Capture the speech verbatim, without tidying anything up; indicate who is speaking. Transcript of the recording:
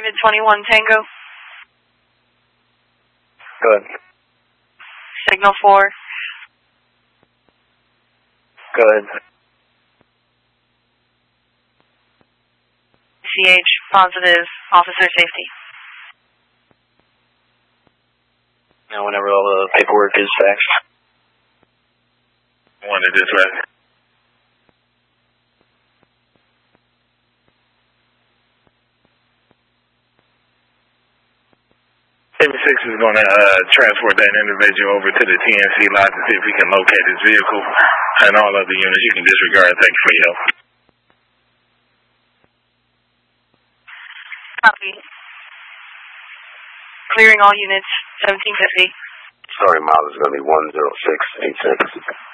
Speaker 1: David twenty-one Tango.
Speaker 2: Good.
Speaker 1: Signal four.
Speaker 2: Good.
Speaker 1: C H, positive, officer safety.
Speaker 2: Now whenever all the paperwork is faxed.
Speaker 3: One to dispatch. seventy-six is going to uh, transport that individual over to the T N C lot to see if we can locate his vehicle. And all other units you can disregard. Thank you for your help.
Speaker 1: Copy. Clearing all units, seventeen fifty.
Speaker 4: Sorry, Miles, it's going to be one zero six eight six.